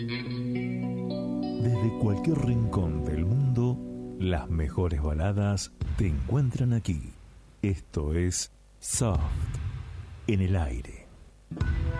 Desde cualquier rincón del mundo, las mejores baladas te encuentran aquí. Esto es Soft en el aire.